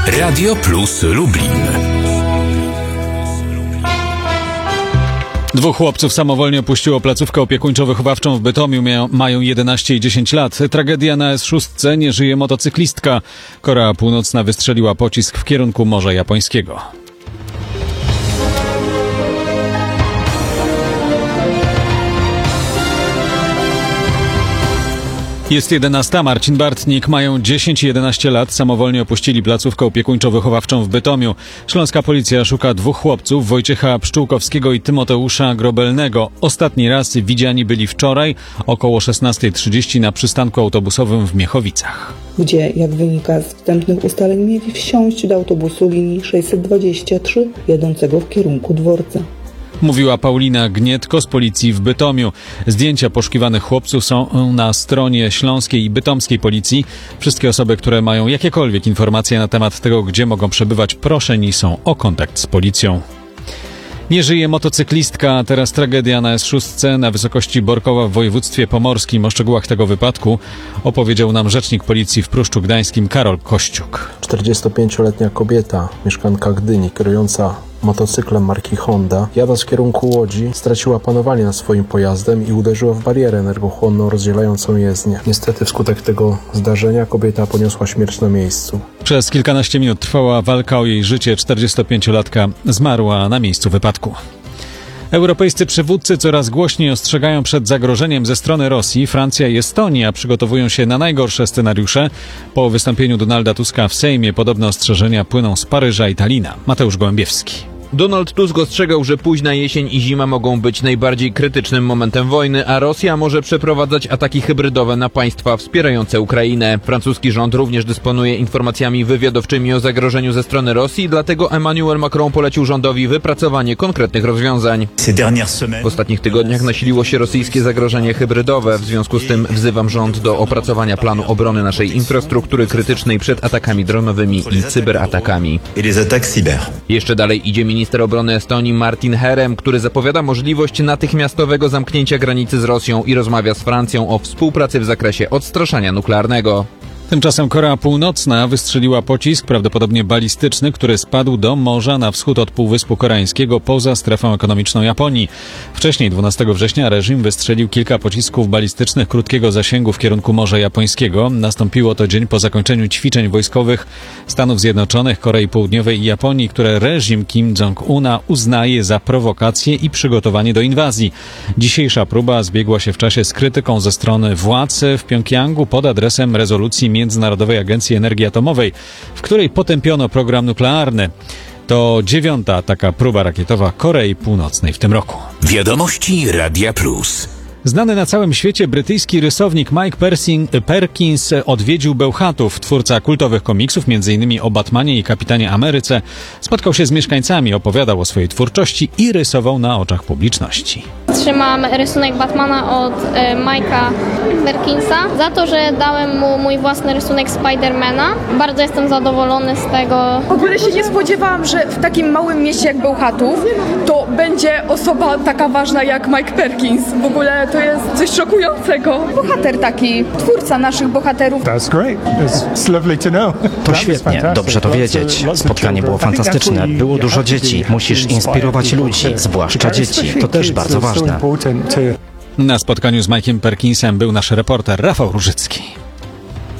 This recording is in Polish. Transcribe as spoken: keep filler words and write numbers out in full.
Radio Plus Lublin. Dwóch chłopców samowolnie opuściło placówkę opiekuńczo-wychowawczą w Bytomiu. Mia- mają jedenaście i dziesięć lat. Tragedia na S sześć. Nie żyje motocyklistka. Korea Północna wystrzeliła pocisk w kierunku Morza Japońskiego. Jest jedenasta. Marcin Bartnik. Mają dziesięć i jedenaście lat. Samowolnie opuścili placówkę opiekuńczo-wychowawczą w Bytomiu. Śląska policja szuka dwóch chłopców, Wojciecha Pszczółkowskiego i Tymoteusza Grobelnego. Ostatni raz widziani byli wczoraj około szesnasta trzydzieści na przystanku autobusowym w Miechowicach, gdzie, jak wynika z wstępnych ustaleń, mieli wsiąść do autobusu linii sześćset dwadzieścia trzy jadącego w kierunku dworca. Mówiła Paulina Gnietko z policji w Bytomiu. Zdjęcia poszukiwanych chłopców są na stronie śląskiej i bytomskiej policji. Wszystkie osoby, które mają jakiekolwiek informacje na temat tego, gdzie mogą przebywać, proszeni są o kontakt z policją. Nie żyje motocyklistka, teraz tragedia na S sześć na wysokości Borkowa w województwie pomorskim. O szczegółach tego wypadku opowiedział nam rzecznik policji w Pruszczu Gdańskim Karol Kościuk. czterdziestopięcioletnia kobieta, mieszkanka Gdyni, kierująca motocyklem marki Honda, jadąc w kierunku Łodzi, straciła panowanie nad swoim pojazdem i uderzyła w barierę energochłonną rozdzielającą jezdnię. Niestety wskutek tego zdarzenia kobieta poniosła śmierć na miejscu. Przez kilkanaście minut trwała walka o jej życie. czterdziestopięciolatka zmarła na miejscu wypadku. Europejscy przywódcy coraz głośniej ostrzegają przed zagrożeniem ze strony Rosji. Francja i Estonia przygotowują się na najgorsze scenariusze. Po wystąpieniu Donalda Tuska w Sejmie podobne ostrzeżenia płyną z Paryża i Talina. Mateusz Gołębiewski. Donald Tusk ostrzegał, że późna jesień i zima mogą być najbardziej krytycznym momentem wojny, a Rosja może przeprowadzać ataki hybrydowe na państwa wspierające Ukrainę. Francuski rząd również dysponuje informacjami wywiadowczymi o zagrożeniu ze strony Rosji, dlatego Emmanuel Macron polecił rządowi wypracowanie konkretnych rozwiązań. W ostatnich tygodniach nasiliło się rosyjskie zagrożenie hybrydowe. W związku z tym wzywam rząd do opracowania planu obrony naszej infrastruktury krytycznej przed atakami dronowymi i cyberatakami. Jeszcze dalej idzie minister obrony Estonii Martin Herem, który zapowiada możliwość natychmiastowego zamknięcia granicy z Rosją i rozmawia z Francją o współpracy w zakresie odstraszania nuklearnego. Tymczasem Korea Północna wystrzeliła pocisk, prawdopodobnie balistyczny, który spadł do morza na wschód od Półwyspu Koreańskiego poza strefą ekonomiczną Japonii. Wcześniej, dwunastego września, reżim wystrzelił kilka pocisków balistycznych krótkiego zasięgu w kierunku Morza Japońskiego. Nastąpiło to dzień po zakończeniu ćwiczeń wojskowych Stanów Zjednoczonych, Korei Południowej i Japonii, które reżim Kim Jong-una uznaje za prowokację i przygotowanie do inwazji. Dzisiejsza próba zbiegła się w czasie z krytyką ze strony władz w Pjongjangu pod adresem rezolucji Międzynarodowej Agencji Energii Atomowej, w której potępiono program nuklearny. To dziewiąta taka próba rakietowa Korei Północnej w tym roku. Wiadomości Radia Plus. Znany na całym świecie brytyjski rysownik Mike Persin, Perkins odwiedził Bełchatów. Twórca kultowych komiksów, między innymi o Batmanie i Kapitanie Ameryce, spotkał się z mieszkańcami, opowiadał o swojej twórczości i rysował na oczach publiczności. Trzymam rysunek Batmana od e, Mike'a Perkinsa za to, że dałem mu mój własny rysunek Spidermana. Bardzo jestem zadowolony z tego. W ogóle się nie spodziewałam, że w takim małym mieście jak Bełchatów to będzie osoba taka ważna jak Mike Perkins. W ogóle to jest coś szokującego. Bohater taki, twórca naszych bohaterów. To świetnie, dobrze to wiedzieć. Spotkanie było fantastyczne, było dużo dzieci. Musisz inspirować ludzi, zwłaszcza dzieci. To też bardzo ważne. Na spotkaniu z Mike'iem Perkinsem był nasz reporter Rafał Różycki.